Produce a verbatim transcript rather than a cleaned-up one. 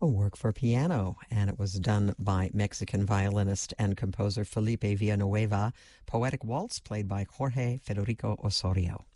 a work for piano, and it was done by Mexican violinist and composer Felipe Villanueva, Poetic Waltz played by Jorge Federico Osorio.